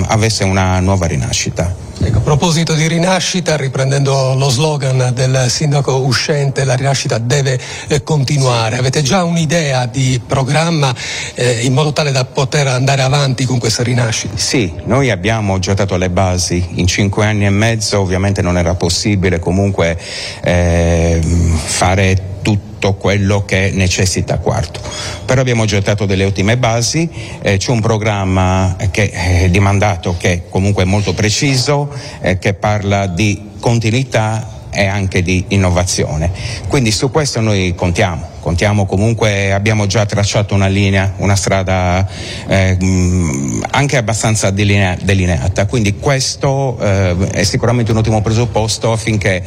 avesse una nuova rinascita. Ecco, a proposito di rinascita, riprendendo lo slogan del sindaco uscente, la rinascita deve continuare. Avete già un'idea di programma in modo tale da poter andare avanti con questa rinascita? Sì, noi abbiamo gettato le basi in 5 anni e mezzo, ovviamente non era possibile comunque fare tutto quello che necessita Quarto, però abbiamo gettato delle ottime basi, c'è un programma di mandato che comunque è molto preciso, che parla di continuità e anche di innovazione, quindi su questo noi contiamo comunque, abbiamo già tracciato una linea, una strada anche abbastanza delineata, quindi questo è sicuramente un ottimo presupposto affinché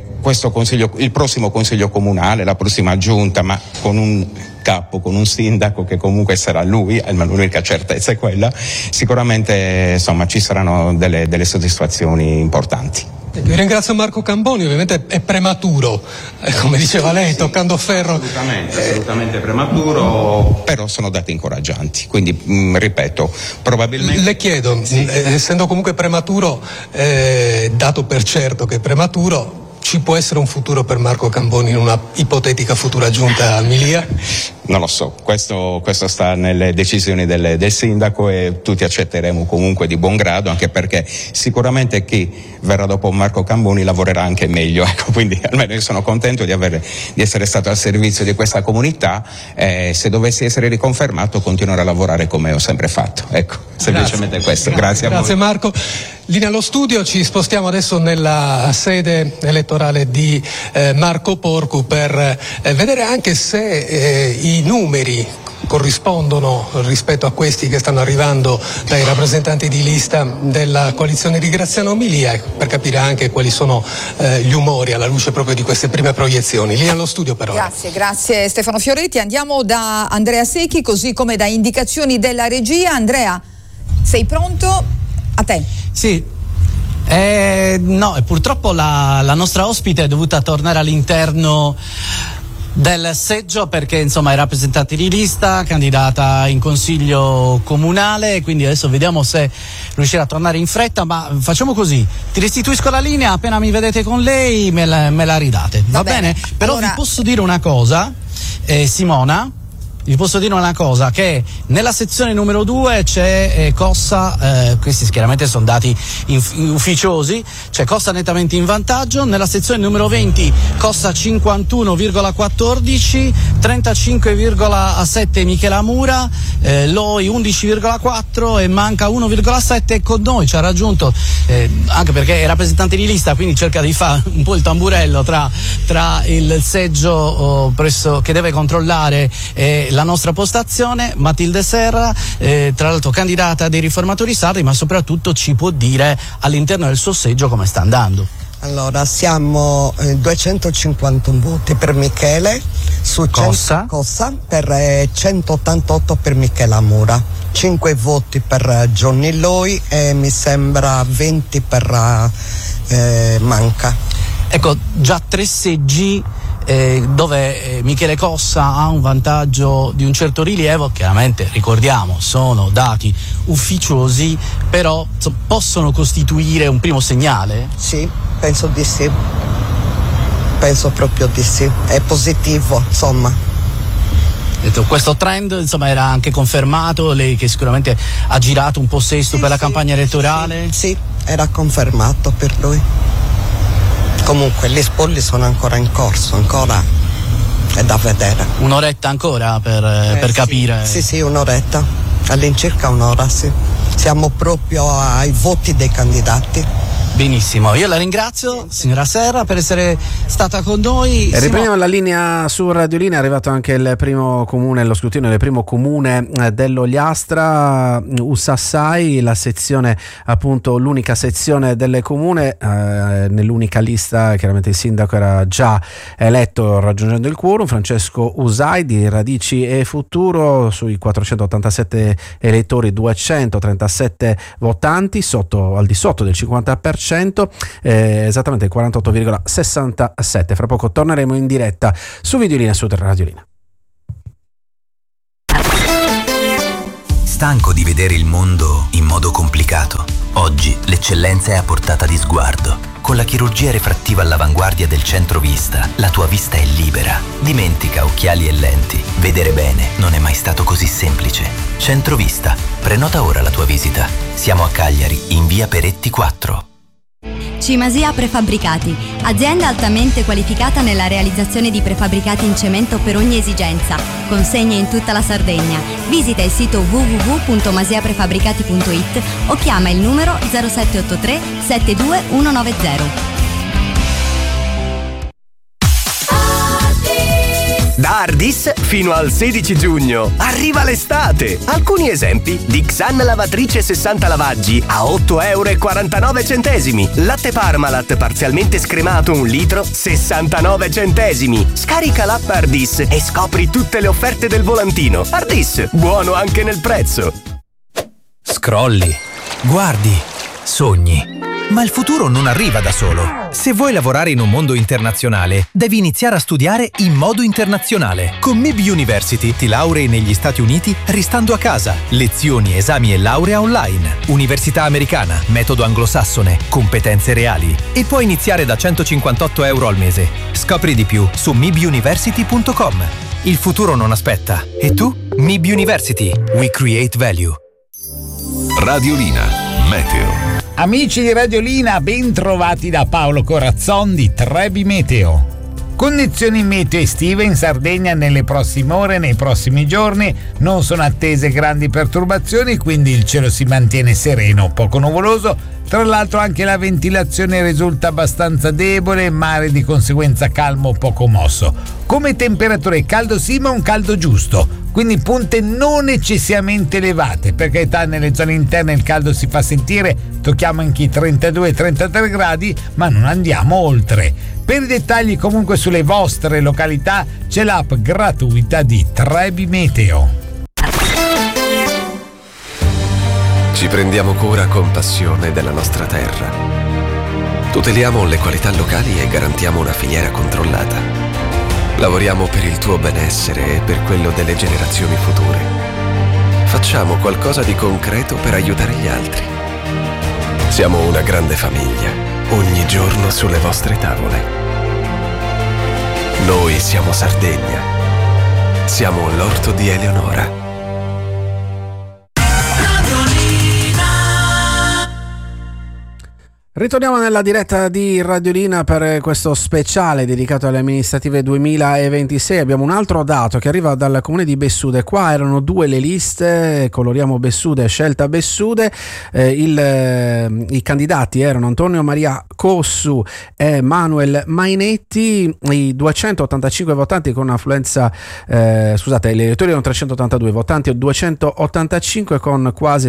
il prossimo consiglio comunale, la prossima giunta, ma con un capo, con un sindaco che comunque sarà lui, almeno l'unica certezza è quella, sicuramente insomma ci saranno delle soddisfazioni importanti. Vi ringrazio Marco Camboni, ovviamente è prematuro, come diceva lei, toccando ferro. Assolutamente prematuro, però sono dati incoraggianti, quindi ripeto, probabilmente... Le chiedo, essendo comunque prematuro, dato per certo che è prematuro, ci può essere un futuro per Marco Camboni in una ipotetica futura giunta al Milia? Non lo so, questo sta nelle decisioni del sindaco e tutti accetteremo comunque di buon grado, anche perché sicuramente chi verrà dopo Marco Camboni lavorerà anche meglio, ecco, quindi almeno io sono contento di essere stato al servizio di questa comunità, se dovessi essere riconfermato continuerò a lavorare come ho sempre fatto, ecco, semplicemente questo. Grazie a voi. Grazie Marco. Linea allo studio, ci spostiamo adesso nella sede elettorale di Marco Porcu per vedere anche se i numeri corrispondono rispetto a questi che stanno arrivando dai rappresentanti di lista della coalizione di Graziano Milia, per capire anche quali sono gli umori alla luce proprio di queste prime proiezioni. Linea allo studio però. Grazie Stefano Fioretti. Andiamo da Andrea Secchi, così come da indicazioni della regia. Andrea, sei pronto? A te. Sì. No, purtroppo la nostra ospite è dovuta tornare all'interno del seggio perché insomma è rappresentante di lista, candidata in consiglio comunale, quindi adesso vediamo se riuscirà a tornare in fretta, ma facciamo così, ti restituisco la linea, appena mi vedete con lei me la ridate, va bene? Però allora... vi posso dire una cosa, Simona, vi posso dire una cosa, che nella sezione numero 2 c'è Cossa, questi chiaramente sono dati ufficiosi, c'è Cossa nettamente in vantaggio, nella sezione numero 20 Cossa 51,14, 35,7 Michela Mura, Loi 11,4 e manca 1,7 e con noi ci ha raggiunto, anche perché è rappresentante di lista, quindi cerca di fare un po' il tamburello tra il seggio che deve controllare la nostra postazione, Matilde Serra, tra l'altro candidata dei Riformatori Sardi, ma soprattutto ci può dire all'interno del suo seggio come sta andando. Allora, siamo 251 voti per Michele, su Cossa per 188 per Michela Mura, 5 voti per Johnny Loi e mi sembra 20 per Manca. Ecco, già 3 seggi dove Michele Cossa ha un vantaggio di un certo rilievo, chiaramente ricordiamo sono dati ufficiosi, però possono costituire un primo segnale? Sì, penso di sì, penso proprio di sì, è positivo insomma. Questo trend insomma era anche confermato, lei che sicuramente ha girato un po' sesto per la campagna elettorale? Sì, era confermato per lui. Comunque gli spolli sono ancora in corso, ancora è da vedere. Un'oretta ancora per capire? Sì, un'oretta, all'incirca un'ora, sì. Siamo proprio ai voti dei candidati. Benissimo, io la ringrazio signora Serra per essere stata con noi. E riprendiamo la linea su Radiolina, è arrivato anche il primo comune, lo scrutinio del primo comune dell'Ogliastra, Ussassai, la sezione appunto l'unica sezione del comune, nell'unica lista chiaramente il sindaco era già eletto raggiungendo il quorum, Francesco Usai di Radici e Futuro, sui 487 elettori 237 votanti, al di sotto del 50%. Esattamente il 48,67. Fra poco torneremo in diretta su Videolina e su Radiolina. stanco di vedere il mondo in modo complicato? Oggi l'eccellenza è a portata di sguardo. Con la chirurgia refrattiva all'avanguardia del Centro Vista, la tua vista è libera. Dimentica occhiali e lenti. Vedere bene non è mai stato così semplice. Centro Vista. Prenota ora la tua visita. Siamo a Cagliari, in via Peretti 4. Cimasia Prefabbricati, azienda altamente qualificata nella realizzazione di prefabbricati in cemento per ogni esigenza. Consegne in tutta la Sardegna. Visita il sito www.masiaprefabbricati.it o chiama il numero 0783 72190. Da Ardis fino al 16 giugno arriva l'estate! Alcuni esempi: Dixan lavatrice 60 lavaggi a 8,49 €. Latte Parmalat parzialmente scremato 1 litro 69 centesimi. Scarica l'app Ardis e scopri tutte le offerte del volantino. Ardis, buono anche nel prezzo. Scrolli, guardi, sogni. Ma il futuro non arriva da solo. Se vuoi lavorare in un mondo internazionale, devi iniziare a studiare in modo internazionale. Con MIB University ti laurei negli Stati Uniti restando a casa. Lezioni, esami e laurea online. Università americana, metodo anglosassone, competenze reali. E puoi iniziare da 158 € al mese. Scopri di più su mibuniversity.com. Il futuro non aspetta. E tu? MIB University. We create value. Radiolina Meteo. Amici di Radiolina, ben trovati da Paolo Corazzon di Trebi Meteo. Condizioni meteo estive in Sardegna nelle prossime ore, nei prossimi giorni. Non sono attese grandi perturbazioni, quindi il cielo si mantiene sereno, poco nuvoloso. Tra l'altro anche la ventilazione risulta abbastanza debole, mare di conseguenza calmo, poco mosso. Come temperature caldo sì, ma un caldo giusto, quindi punte non eccessivamente elevate. Per carità, nelle zone interne il caldo si fa sentire, tocchiamo anche i 32-33 gradi, ma non andiamo oltre. Per i dettagli comunque sulle vostre località c'è l'app gratuita di Trebi Meteo. Ci prendiamo cura con passione della nostra terra. Tuteliamo le qualità locali e garantiamo una filiera controllata. Lavoriamo per il tuo benessere e per quello delle generazioni future. Facciamo qualcosa di concreto per aiutare gli altri. Siamo una grande famiglia, ogni giorno sulle vostre tavole. Noi siamo Sardegna. Siamo l'orto di Eleonora. Ritorniamo nella diretta di Radiolina per questo speciale dedicato alle amministrative 2026. Abbiamo un altro dato che arriva dal comune di Bessude. Qua erano 2 le liste, Coloriamo Bessude e Scelta Bessude. I candidati erano Antonio Maria Cossu e Manuel Mainetti. I 285 votanti con affluenza, gli elettori erano 382, votanti 285 con quasi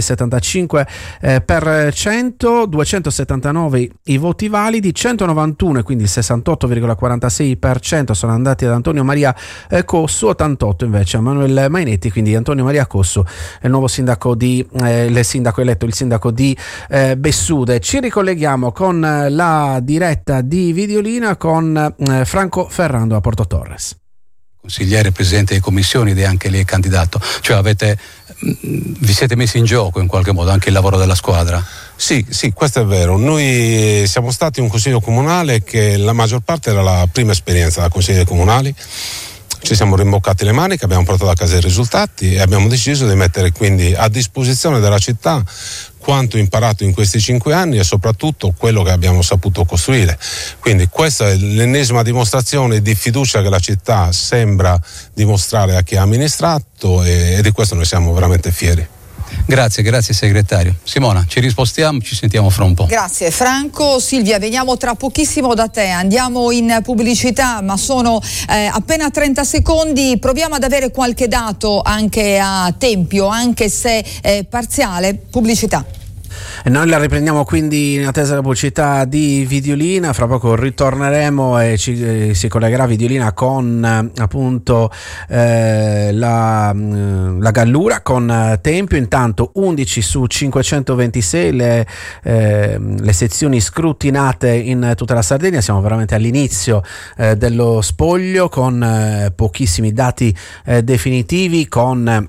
75%, 279 i voti validi, 191, quindi il 68,46% sono andati ad Antonio Maria Cossu, 88 invece a Manuel Mainetti, quindi Antonio Maria Cossu è il nuovo sindaco il sindaco eletto, il sindaco di Bessude. Ci ricolleghiamo con la diretta di Videolina con Franco Ferrando a Porto Torres. Consigliere, presidente di commissioni ed è anche lei candidato, cioè vi siete messi in gioco in qualche modo anche il lavoro della squadra? Sì, questo è vero. Noi siamo stati un consiglio comunale che la maggior parte era la prima esperienza da consiglieri comunali. Ci siamo rimboccati le maniche, abbiamo portato a casa i risultati e abbiamo deciso di mettere quindi a disposizione della città quanto imparato in questi 5 anni e soprattutto quello che abbiamo saputo costruire. Quindi questa è l'ennesima dimostrazione di fiducia che la città sembra dimostrare a chi ha amministrato e di questo noi siamo veramente fieri. Grazie segretario. Simona, ci rispostiamo, ci sentiamo fra un po'. Grazie Franco. Silvia, veniamo tra pochissimo da te, andiamo in pubblicità, ma sono appena 30 secondi, proviamo ad avere qualche dato anche a tempio, anche se parziale. Pubblicità. Noi la riprendiamo quindi in attesa della pubblicità di Videolina. Fra poco ritorneremo e si collegherà Videolina con appunto la Gallura con Tempio. Intanto 11 su 526 le sezioni scrutinate in tutta la Sardegna. Siamo veramente all'inizio dello spoglio con pochissimi dati definitivi, con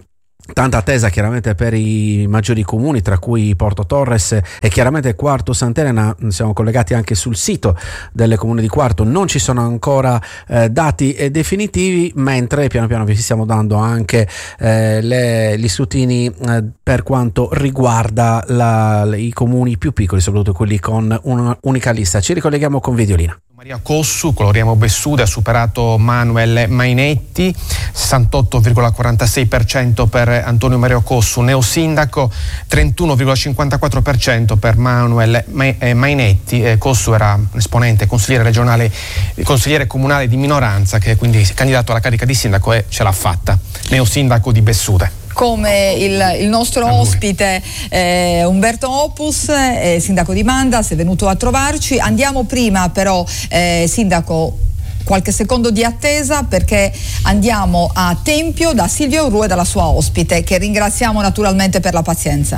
Tanta attesa chiaramente per i maggiori comuni, tra cui Porto Torres e chiaramente Quarto Sant'Elena. Siamo collegati anche sul sito del comune di Quarto, non ci sono ancora dati definitivi, mentre piano piano vi stiamo dando anche gli scrutini per quanto riguarda i comuni più piccoli, soprattutto quelli con un'unica lista. Ci ricolleghiamo con Videolina. Maria Cossu, Coloriamo Bessude, ha superato Manuel Mainetti, 68,46% per Antonio Mario Cossu, neosindaco, 31,54% per Manuel Mainetti. Cossu era un esponente, consigliere regionale, consigliere comunale di minoranza, che quindi si è candidato alla carica di sindaco e ce l'ha fatta, neosindaco di Bessude. Come il nostro ospite Umberto Opus, sindaco di Manda, si è venuto a trovarci. Andiamo prima però, sindaco, qualche secondo di attesa, perché andiamo a Tempio da Silvia Urrù e dalla sua ospite, che ringraziamo naturalmente per la pazienza.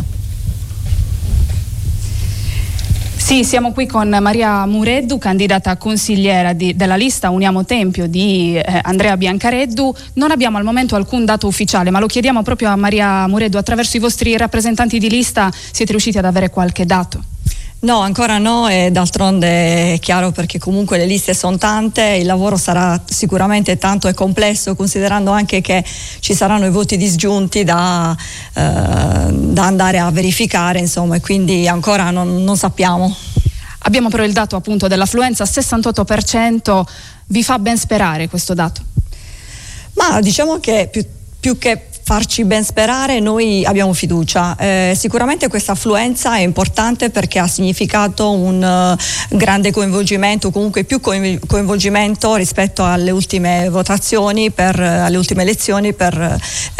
Sì, siamo qui con Maria Mureddu, candidata consigliera della lista Uniamo Tempio di Andrea Biancareddu. Non abbiamo al momento alcun dato ufficiale, ma lo chiediamo proprio a Maria Mureddu: attraverso i vostri rappresentanti di lista siete riusciti ad avere qualche dato? No, ancora no, e d'altronde è chiaro, perché comunque le liste sono tante, il lavoro sarà sicuramente tanto e complesso, considerando anche che ci saranno i voti disgiunti da andare a verificare, insomma, e quindi ancora non sappiamo. Abbiamo però il dato appunto dell'affluenza, 68%, vi fa ben sperare questo dato? Ma diciamo che più che farci ben sperare, noi abbiamo fiducia. Sicuramente questa affluenza è importante perché ha significato un grande coinvolgimento, comunque più coinvolgimento rispetto alle ultime votazioni, alle ultime elezioni con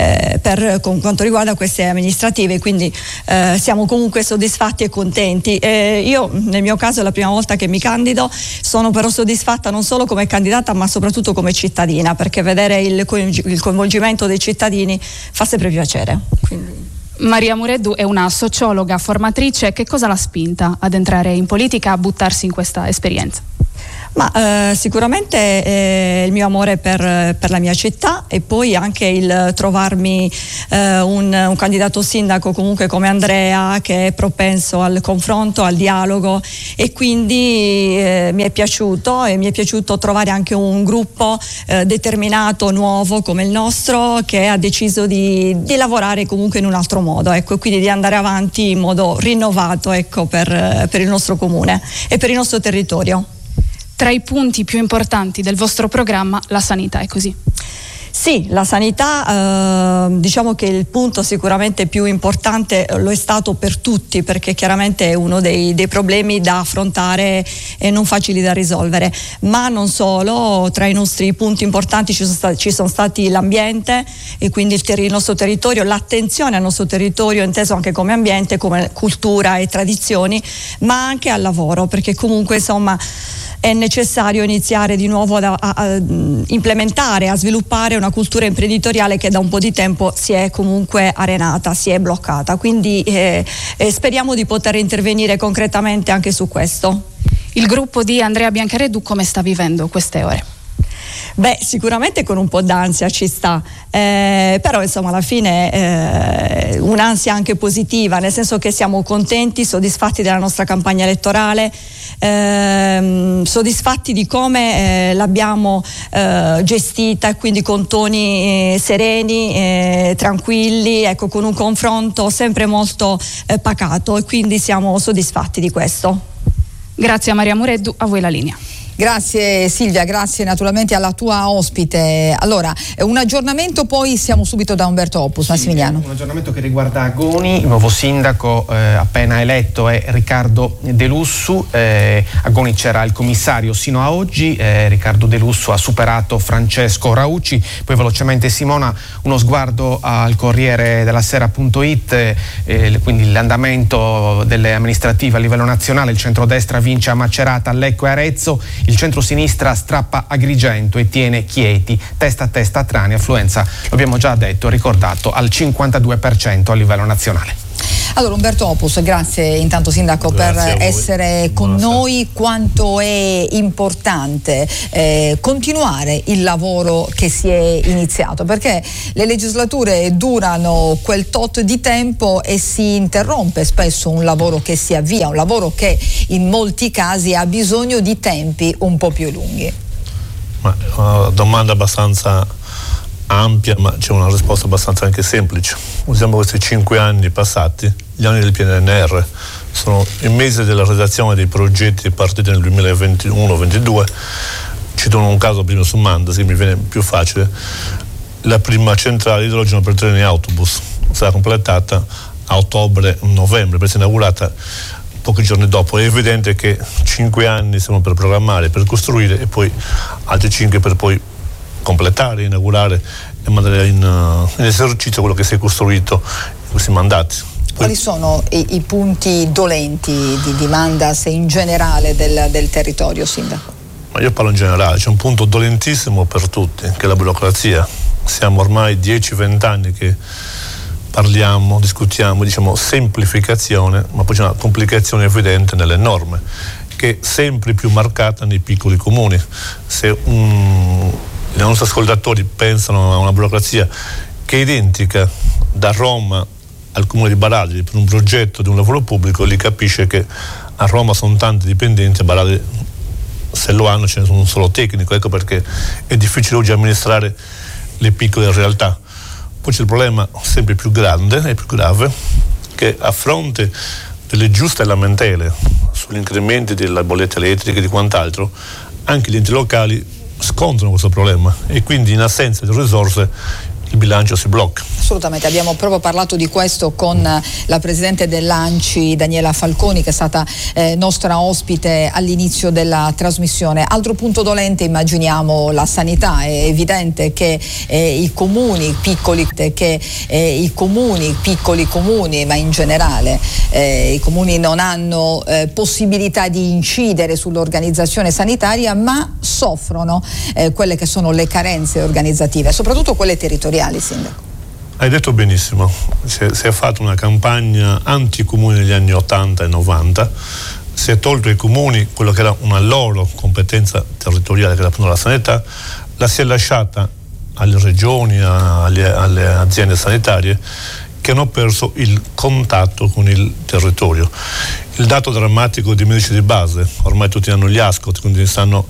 quanto riguarda queste amministrative, quindi siamo comunque soddisfatti e contenti. Io nel mio caso è la prima volta che mi candido, sono però soddisfatta non solo come candidata ma soprattutto come cittadina, perché vedere il coinvolgimento dei cittadini fa sempre piacere. Quindi. Maria Mureddu è una sociologa, formatrice. Che cosa l'ha spinta ad entrare in politica, a buttarsi in questa esperienza? Ma sicuramente il mio amore per la mia città, e poi anche il trovarmi un candidato sindaco comunque come Andrea, che è propenso al confronto, al dialogo, e quindi mi è piaciuto trovare anche un gruppo determinato, nuovo come il nostro, che ha deciso di lavorare comunque in un altro modo, ecco, quindi di andare avanti in modo rinnovato, ecco, per il nostro comune e per il nostro territorio. Tra i punti più importanti del vostro programma, la sanità, è così? Sì, la sanità, diciamo che il punto sicuramente più importante lo è stato per tutti, perché chiaramente è uno dei problemi da affrontare e non facili da risolvere, ma non solo. Tra i nostri punti importanti ci sono stati l'ambiente, e quindi il nostro territorio, l'attenzione al nostro territorio inteso anche come ambiente, come cultura e tradizioni, ma anche al lavoro, perché comunque insomma è necessario iniziare di nuovo a implementare, a sviluppare una cultura imprenditoriale che da un po' di tempo si è comunque arenata, si è bloccata, quindi speriamo di poter intervenire concretamente anche su questo. Il gruppo di Andrea Biancareddu come sta vivendo queste ore? Beh, sicuramente con un po' d'ansia ci sta, però insomma alla fine un'ansia anche positiva, nel senso che siamo contenti, soddisfatti della nostra campagna elettorale, soddisfatti di come l'abbiamo gestita, e quindi con toni sereni, tranquilli, ecco, con un confronto sempre molto pacato, e quindi siamo soddisfatti di questo. Grazie a Maria Mureddu, a voi la linea. Grazie Silvia, grazie naturalmente alla tua ospite. Allora, un aggiornamento, poi siamo subito da Umberto Opus. Massimiliano. Un aggiornamento che riguarda Agoni, il nuovo sindaco appena eletto è Riccardo De Lussu. Agoni c'era il commissario sino a oggi, Riccardo De Lussu ha superato Francesco Raucci. Poi velocemente Simona, uno sguardo al Corriere della Sera.it, quindi l'andamento delle amministrative a livello nazionale: il centrodestra vince a Macerata, a Lecco e Arezzo, il centrosinistra strappa Agrigento e tiene Chieti, testa a testa a Trani, affluenza, lo abbiamo già detto, ricordato, al 52% a livello nazionale. Allora Umberto Opus, grazie intanto Sindaco per essere con noi. Quanto è importante continuare il lavoro che si è iniziato, perché le legislature durano quel tot di tempo e si interrompe spesso un lavoro che si avvia, un lavoro che in molti casi ha bisogno di tempi un po' più lunghi. Ma una domanda abbastanza ampia, ma c'è una risposta abbastanza anche semplice. Usiamo questi 5 anni passati, gli anni del PNRR, sono i mesi della redazione dei progetti partiti nel 2021-22. Cito un caso prima su Mandas, che mi viene più facile. La prima centrale di idrogeno per treni e autobus sarà completata a ottobre-novembre, per essere inaugurata pochi giorni dopo. È evidente che 5 anni sono per programmare, per costruire, e poi altri 5 per poi completare, inaugurare e mandare in esercizio quello che si è costruito in questi mandati. Quali sono i punti dolenti di Mandas e in generale del territorio, Sindaco? Ma io parlo in generale, c'è un punto dolentissimo per tutti, che è la burocrazia. Siamo ormai 10-20 anni che parliamo, discutiamo, diciamo semplificazione, ma poi c'è una complicazione evidente nelle norme, che è sempre più marcata nei piccoli comuni. Se i nostri ascoltatori pensano a una burocrazia che è identica da Roma al comune di Baraldi per un progetto di un lavoro pubblico, li capisce che a Roma sono tanti dipendenti, a Baraldi, se lo hanno, ce ne sono un solo tecnico. Ecco perché è difficile oggi amministrare le piccole realtà. Poi c'è il problema sempre più grande e più grave, che a fronte delle giuste lamentele sugli incrementi delle bollette elettriche e di quant'altro, anche gli enti locali scontrano questo problema, e quindi in assenza di risorse il bilancio si blocca. Assolutamente, abbiamo proprio parlato di questo con la presidente dell'ANCI Daniela Falconi, che è stata nostra ospite all'inizio della trasmissione. Altro punto dolente, immaginiamo la sanità. È evidente che i comuni piccoli comuni, ma in generale i comuni non hanno possibilità di incidere sull'organizzazione sanitaria, ma soffrono quelle che sono le carenze organizzative, soprattutto quelle territoriali. Sindaco. Hai detto benissimo, si è fatta una campagna anti-comuni negli anni 80 e 90, si è tolto ai comuni quello che era una loro competenza territoriale, che era appunto la sanità, la si è lasciata alle regioni, alle aziende sanitarie, che hanno perso il contatto con il territorio. Il dato drammatico dei medici di base, ormai tutti hanno gli ASCOT, quindi stanno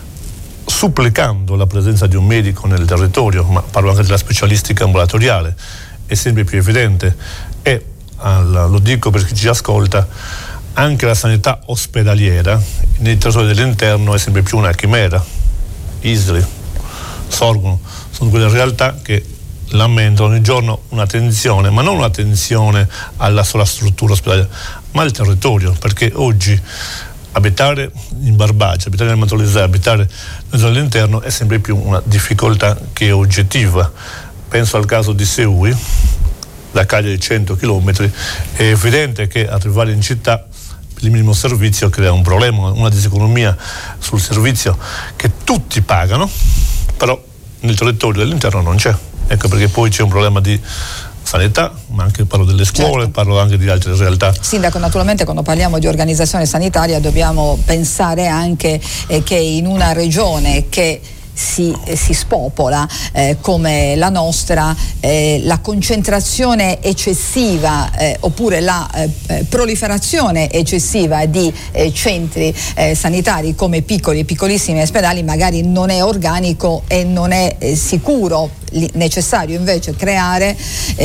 supplicando la presenza di un medico nel territorio, ma parlo anche della specialistica ambulatoriale, è sempre più evidente. E lo dico per chi ci ascolta, anche la sanità ospedaliera nei territori dell'interno è sempre più una chimera. ISRI, Sorgono, sono quelle realtà che lamentano ogni giorno un'attenzione, ma non un'attenzione alla sola struttura ospedaliera, ma al territorio, perché oggi abitare in Barbagia, abitare nel Mantolisè, abitare nel zona dell'interno è sempre più una difficoltà che è oggettiva. Penso al caso di Seui, da Cagliari 100 km, è evidente che arrivare in città per il minimo servizio crea un problema, una diseconomia sul servizio che tutti pagano, però nel territorio dell'interno non c'è. Ecco perché poi c'è un problema di sanità, ma anche parlo delle scuole, certo. Parlo anche di altre realtà. Sindaco, naturalmente quando parliamo di organizzazione sanitaria dobbiamo pensare anche che in una regione che si spopola come la nostra, la concentrazione eccessiva oppure la proliferazione eccessiva di centri sanitari come piccoli e piccolissimi ospedali magari non è organico e non è sicuro. Necessario invece creare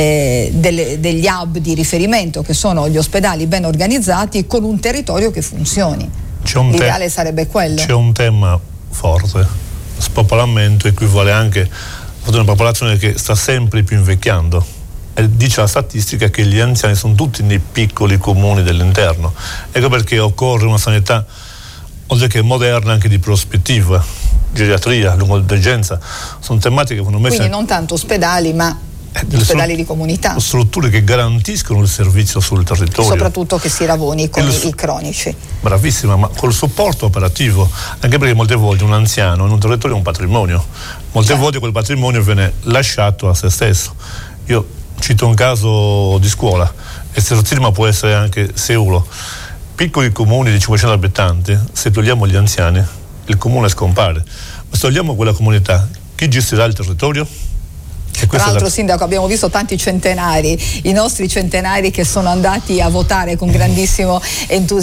degli hub di riferimento che sono gli ospedali ben organizzati con un territorio che funzioni. L'ideale sarebbe quello. C'è un tema forte. Spopolamento equivale anche a una popolazione che sta sempre più invecchiando, e dice la statistica che gli anziani sono tutti nei piccoli comuni dell'interno. Ecco perché occorre una sanità oltre che moderna anche di prospettiva, geriatria, lungodegenza, sono tematiche che vanno messe. Quindi non tanto ospedali ma ospedali di comunità, strutture che garantiscono il servizio sul territorio, soprattutto che si lavori con i cronici. Bravissima, ma col supporto operativo, anche perché molte volte un anziano in un territorio è un patrimonio, molte volte quel patrimonio viene lasciato a se stesso. Io cito un caso di scuola, il stima può essere anche 6 euro. Piccoli comuni di 500 abitanti, se togliamo gli anziani, il comune scompare. Ma se togliamo quella comunità, chi gestirà il territorio? Tra l'altro, Sindaco, abbiamo visto tanti centenari, i nostri centenari che sono andati a votare con grandissimo entusiasmo.